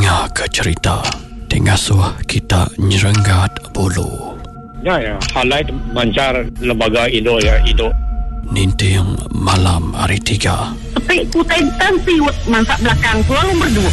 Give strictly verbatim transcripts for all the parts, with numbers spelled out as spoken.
Dengar ke cerita Tengasuh kita nyerenggat bulu. Ya, ya. Highlight mancar lembaga Indo ya, Indo. Ninting malam hari tiga. Tapi kutai tansi mansak belakang selalu berdua.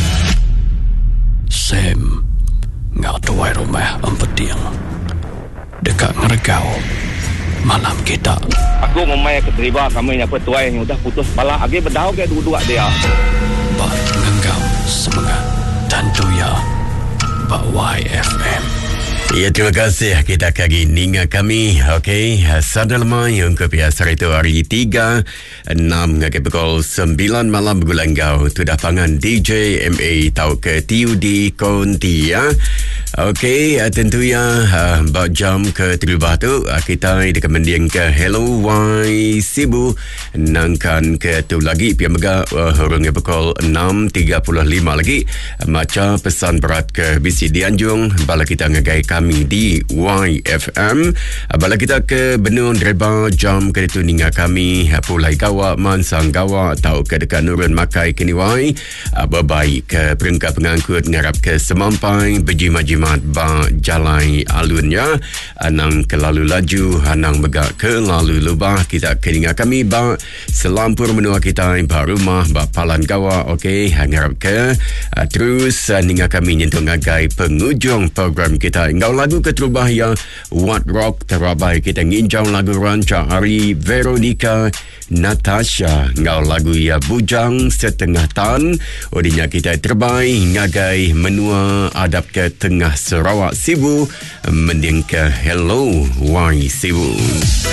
Sam ngak tuai rumah empeting. Dekat ngeregau malam kita. Aku memang keterima kami yang petuai yang sudah putus bala. Agi berdau ke dua-dua dia. Bak ngenggam semangat tentu ya Bak Y F M. Ya, terima kasih kita kagi ninga kami. Okey, sadalma yang ke biasa itu hari tiga enam ngake pukul sembilan malam bergulang gau. Tu dah pangan D J M A tau ke T U D Konti ya. Okey, tentu ya uh, bak jam ke terubah tu uh, kita dikemendiang ke Hello Y Sibu nangkan ke tu lagi pihak mega uh, hurungnya pukul enam tiga puluh lima lagi uh, macam pesan berat ke B C Dianjung bala kita ngagai kami di Y F M. Bala kita ke benung dreba jam ke itu ninga kami pulai gawa mansang gawa atau ke dekat nurun makai kini Y berbaik ke perangkat pengangkut ngarap ke semampai berjimat-jimat ba jalai alunnya anang ke lalu laju anang megak ke lalu lubah kita ke ninga kami ba selampur menua kita ba rumah ba palan gawa. okey ngarap ke uh, terus uh, ninga kami nyentuh ngagai pengujung program kita ngau lagu keterubah yang What Rock terabai kita nginjau lagu ranca Ari Veronica Natasha ngau lagu ya bujang setengah tan odinya kita terbaik ngagai menua adap ke tengah Sarawak Sibu mending ke Hello Y Sibu.